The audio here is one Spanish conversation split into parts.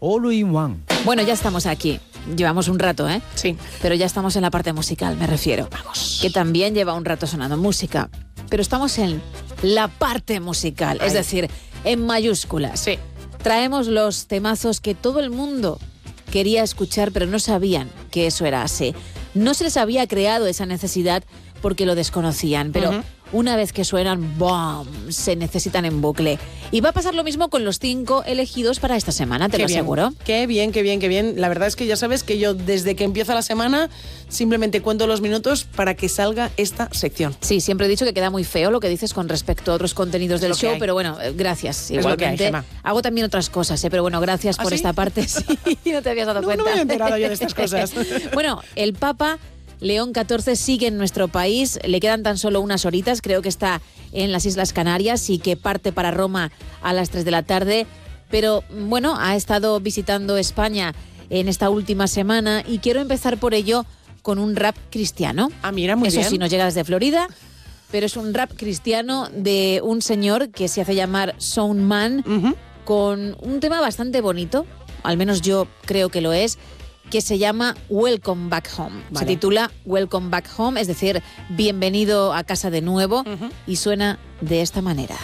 All in One. Bueno, ya estamos aquí. Llevamos un rato, ¿eh? Sí. Pero ya estamos en la parte musical, me refiero. Vamos. Que también lleva un rato sonando música. Pero estamos en la parte musical, es decir, en mayúsculas. Sí. Traemos los temazos que todo el mundo quería escuchar, pero no sabían que eso era así. No se les había creado esa necesidad porque lo desconocían, pero una vez que suenan, ¡bom!, se necesitan en bucle. Y va a pasar lo mismo con los 5 elegidos para esta semana, te lo aseguro. Qué bien, qué bien, qué bien. La verdad es que ya sabes que yo desde que empieza la semana simplemente cuento los minutos para que salga esta sección. Sí, siempre he dicho que queda muy feo lo que dices con respecto a otros contenidos del show, pero bueno, gracias. Es lo que hay, Igualmente, Gemma. hago también otras cosas, pero bueno, gracias por ¿sí? esta parte. Sí, no te habías dado cuenta. No me había enterado yo de estas cosas. Bueno, el Papa León XIV sigue en nuestro país, le quedan tan solo unas horitas, creo que está en las Islas Canarias y que parte para Roma a las 3 de la tarde, pero bueno, ha estado visitando España en esta última semana y quiero empezar por ello con un rap cristiano. Ah, mira, muy bien. Eso sí, nos llega desde Florida, pero es un rap cristiano de un señor que se hace llamar Soundman, con un tema bastante bonito, al menos yo creo que lo es, que se llama Welcome Back Home. Vale. Se titula Welcome Back Home, es decir, bienvenido a casa de nuevo, y suena de esta manera.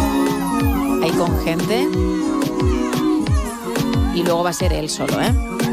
Ahí con gente. Y luego va a ser él solo, ¿eh?